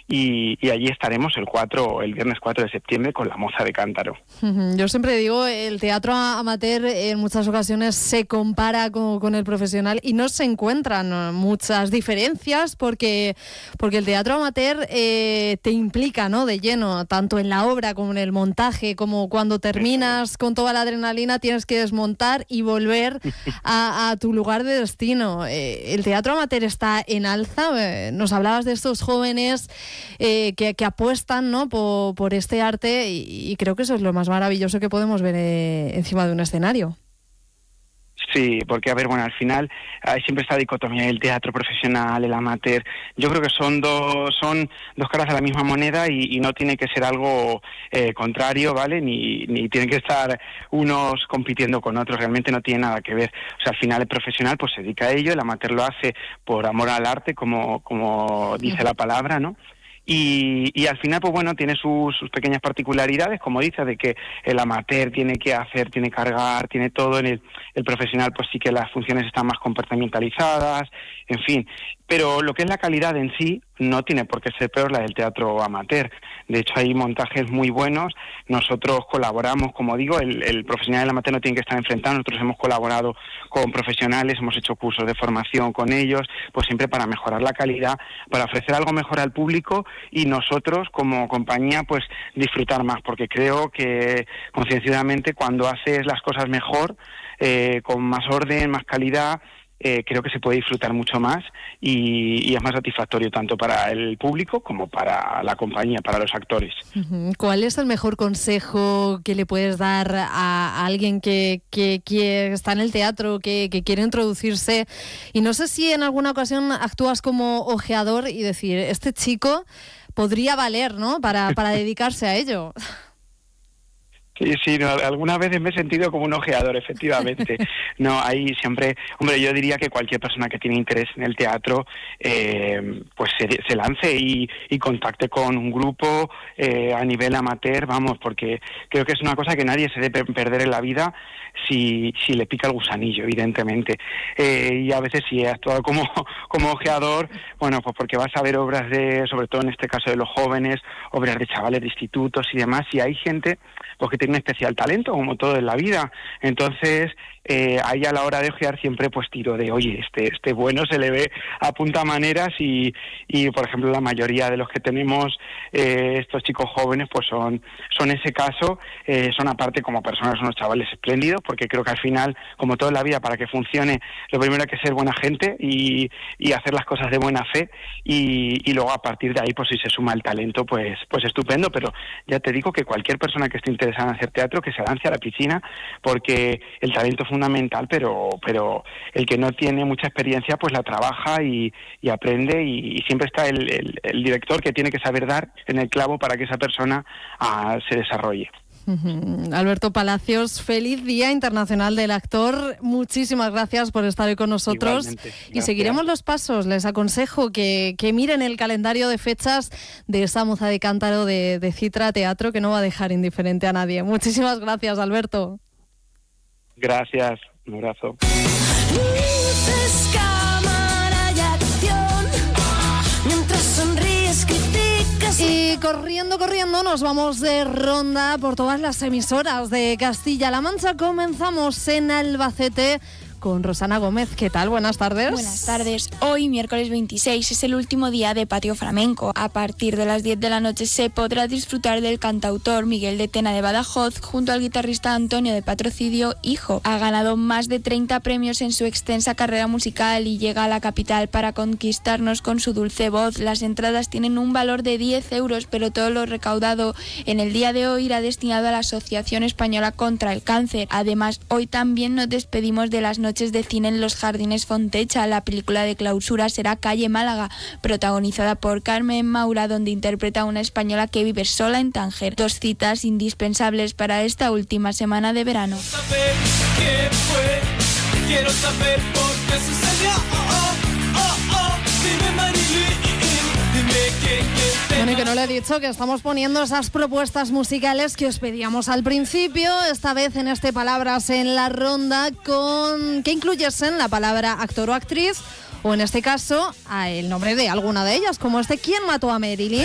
y allí estaremos el viernes 4 de septiembre con La Moza de Cántaro. Yo siempre digo, el teatro amateur en muchas ocasiones se compara con el profesional y no se encuentran muchas diferencias porque el teatro amateur te implica, ¿no?, de lleno, tanto en la obra como en el montaje, como cuando terminas con toda la adrenalina tienes que desmontar y volver a tu lugar de destino. El teatro amateur está en alza. Nos hablabas de estos jóvenes que apuestan, ¿no?, por este arte y creo que eso es lo más maravilloso que podemos ver encima de un escenario. Sí, porque, a ver, bueno, al final hay siempre esta dicotomía, el teatro profesional, el amateur. Yo creo que son dos caras de la misma moneda y no tiene que ser algo contrario, ¿vale? Ni tienen que estar unos compitiendo con otros, realmente no tiene nada que ver. O sea, al final el profesional pues se dedica a ello, el amateur lo hace por amor al arte, como dice la palabra, ¿no? Y al final, pues bueno, tiene sus pequeñas particularidades, como dices, de que el amateur tiene que hacer, tiene que cargar, tiene todo. En el profesional, pues sí que las funciones están más compartimentalizadas, en fin. Pero lo que es la calidad en sí no tiene por qué ser peor la del teatro amateur. De hecho, hay montajes muy buenos. Nosotros colaboramos, como digo, el profesional y el amateur no tienen que estar enfrentados. Nosotros hemos colaborado con profesionales, hemos hecho cursos de formación con ellos, pues siempre para mejorar la calidad, para ofrecer algo mejor al público y nosotros como compañía pues disfrutar más, porque creo que concienciadamente cuando haces las cosas mejor, con más orden, más calidad, creo que se puede disfrutar mucho más y es más satisfactorio tanto para el público como para la compañía, para los actores. ¿Cuál es el mejor consejo que le puedes dar a alguien que está en el teatro, que quiere introducirse? Y no sé si en alguna ocasión actúas como ojeador y decir, este chico podría valer, ¿no?, para dedicarse a ello. Sí, no, algunas veces me he sentido como un ojeador, efectivamente. No, ahí siempre, hombre, yo diría que cualquier persona que tiene interés en el teatro, pues se lance y contacte con un grupo a nivel amateur, vamos, porque creo que es una cosa que nadie se debe perder en la vida si le pica el gusanillo, evidentemente. Y a veces si he actuado como ojeador, bueno, pues porque vas a ver obras sobre todo en este caso de los jóvenes, obras de chavales de institutos y demás, y hay gente pues que tiene un especial talento, como todo en la vida. Entonces, ahí a la hora de ojear siempre pues tiro de, oye, este bueno se le ve a punta maneras y por ejemplo, la mayoría de los que tenemos estos chicos jóvenes pues son ese caso, son aparte como personas unos chavales espléndidos, porque creo que al final, como todo en la vida, para que funcione, lo primero hay que ser buena gente y hacer las cosas de buena fe y luego a partir de ahí, pues si se suma el talento, pues estupendo. Pero ya te digo que cualquier persona que esté interesada en hacer teatro, que se lance a la piscina, porque el talento es fundamental, pero el que no tiene mucha experiencia, pues la trabaja y aprende y siempre está el director que tiene que saber dar en el clavo para que esa persona se desarrolle. Alberto Palacios, feliz Día Internacional del Actor. Muchísimas gracias por estar hoy con nosotros. Y seguiremos los pasos. Les aconsejo que miren el calendario de fechas de esa Moza de Cántaro de Citra Teatro, que no va a dejar indiferente a nadie. Muchísimas gracias, Alberto. Gracias, un abrazo. Luces, cámara y acción. Mientras sonríes, criticas. Y corriendo nos vamos de ronda por todas las emisoras de Castilla-La Mancha. Comenzamos en Albacete con Rosana Gómez. ¿Qué tal? Buenas tardes. Buenas tardes. Hoy, miércoles 26, es el último día de Patio Flamenco. A partir de las 10 de la noche se podrá disfrutar del cantautor Miguel de Tena de Badajoz junto al guitarrista Antonio de Patrocidio, hijo. Ha ganado más de 30 premios en su extensa carrera musical y llega a la capital para conquistarnos con su dulce voz. Las entradas tienen un valor de 10 euros, pero todo lo recaudado en el día de hoy irá destinado a la Asociación Española contra el Cáncer. Además, hoy también nos despedimos de las noches de cine en los Jardines Fontecha. La película de clausura será Calle Málaga, protagonizada por Carmen Maura, donde interpreta a una española que vive sola en Tánger. 2 citas indispensables para esta última semana de verano. Quiero saber por qué sucedió. Dime, Marilyn, dime quién. Bueno, y que no le he dicho que estamos poniendo esas propuestas musicales que os pedíamos al principio, esta vez en este Palabras en la Ronda, que incluyesen la palabra actor o actriz, o en este caso, el nombre de alguna de ellas, como ¿Quién mató a Marilyn?